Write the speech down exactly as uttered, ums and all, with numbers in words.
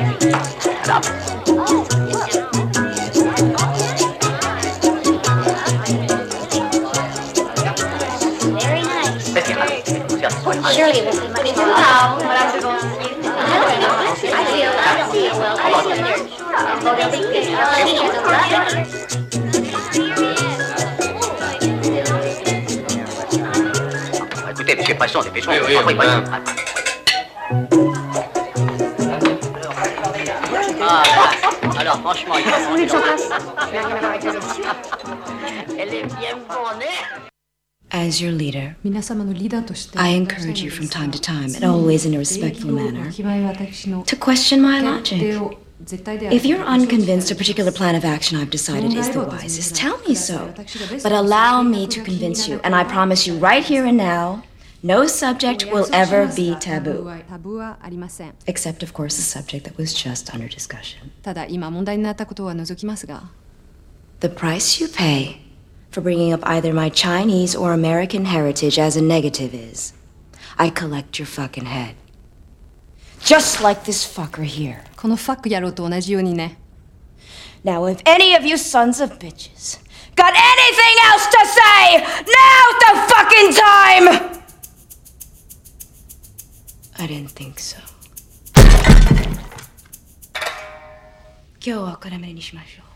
Surely will be much more. I feel, I feel, well, I Écoutez, monsieur, passons, dépêchons. Oui, oui, oui, madame. Ah, alors, franchement, il faut... Elle est bien bornée. As your leader, I encourage you from time to time, and always in a respectful manner, to question my logic. If you're unconvinced a particular plan of action I've decided is the wisest, tell me so. But allow me to convince you, and I promise you right here and now, no subject will ever be taboo. Except, of course, the subject that was just under discussion. The price you pay for bringing up either my Chinese or American heritage as a negative is, I collect your fucking head. Just like this fucker here. このファック野郎と同じようにね。 Now, if any of you sons of bitches got anything else to say, now's the fucking time! I didn't think so. 今日はこれまでにしましょう。